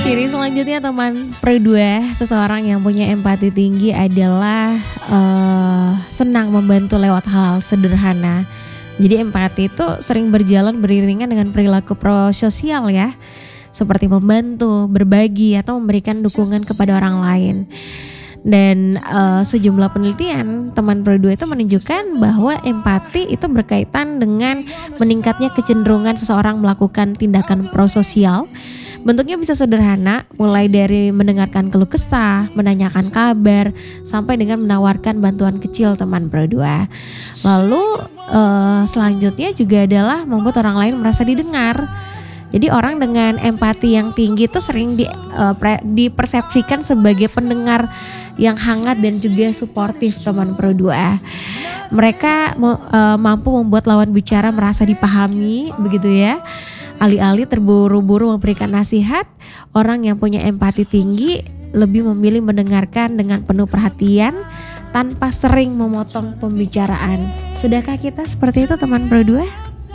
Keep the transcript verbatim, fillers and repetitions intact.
Ciri selanjutnya teman pro dua, seseorang yang punya empati tinggi adalah uh, senang membantu lewat hal sederhana. Jadi empati itu sering berjalan beriringan dengan perilaku prososial ya, seperti membantu, berbagi, atau memberikan dukungan kepada orang lain. Dan uh, sejumlah penelitian teman pro dua itu menunjukkan bahwa empati itu berkaitan dengan meningkatnya kecenderungan seseorang melakukan tindakan prososial. Bentuknya bisa sederhana, mulai dari mendengarkan keluh kesah, menanyakan kabar, sampai dengan menawarkan bantuan kecil teman pro dua. Lalu uh, selanjutnya juga adalah membuat orang lain merasa didengar. Jadi orang dengan empati yang tinggi itu sering di, uh, pre, dipersepsikan sebagai pendengar yang hangat dan juga suportif teman pro dua. Mereka uh, mampu membuat lawan bicara merasa dipahami, begitu ya. Alih-alih terburu-buru memberikan nasihat, orang yang punya empati tinggi lebih memilih mendengarkan dengan penuh perhatian tanpa sering memotong pembicaraan. Sudahkah kita seperti itu teman pro dua?